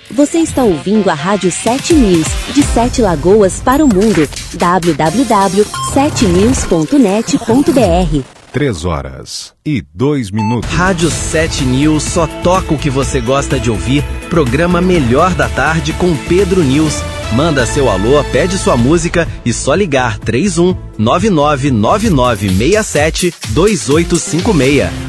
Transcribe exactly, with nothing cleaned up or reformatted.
Você está ouvindo a Rádio sete News, de Sete Lagoas para o mundo. w w w ponto sete news ponto net ponto b r. Três horas e dois minutos. Rádio sete News só toca o que você gosta de ouvir. Programa Melhor da Tarde com Pedro News. Manda seu alô, pede sua música e só ligar três um nove nove nove nove seis sete dois oito cinco seis.